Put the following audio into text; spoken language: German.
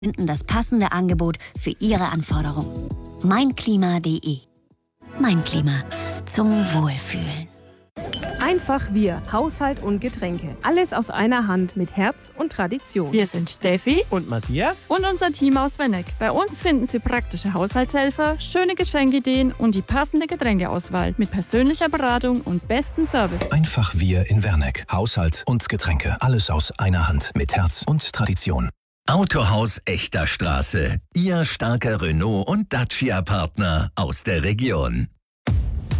finden das passende Angebot für Ihre Anforderungen. Meinklima.de. Mein Klima. Zum Wohlfühlen. Einfach wir, Haushalt und Getränke. Alles aus einer Hand mit Herz und Tradition. Wir sind Steffi und Matthias und unser Team aus Wenneck. Bei uns finden Sie praktische Haushaltshelfer, schöne Geschenkideen und die passende Getränkeauswahl mit persönlicher Beratung und bestem Service. Einfach wir in Werneck. Haushalt und Getränke. Alles aus einer Hand mit Herz und Tradition. Autohaus Echter Straße. Ihr starker Renault- und Dacia-Partner aus der Region.